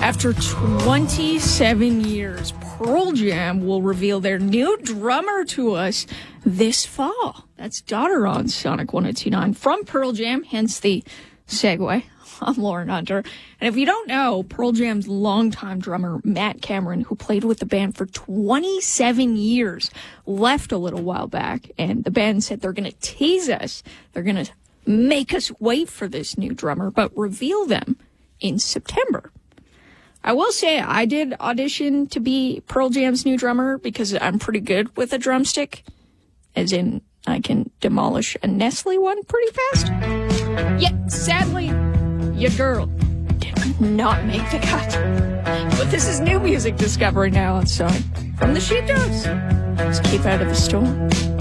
After 27 years, Pearl Jam will reveal their new drummer to us this fall. That's Daughter on Sonic 102.9 from Pearl Jam, hence the segue. I'm Lauren Hunter. And if you don't know, Pearl Jam's longtime drummer, Matt Cameron, who played with the band for 27 years, left a little while back. And the band said they're going to tease us. They're going to make us wait for this new drummer, but reveal them in September. I will say I did audition to be Pearl Jam's new drummer because I'm pretty good with a drumstick, as in I can demolish a Nestle one pretty fast. Yet, sadly, your girl did not make the cut. But this is new music discovery now on Sonic from the Sheepdogs. Just keep out of the storm.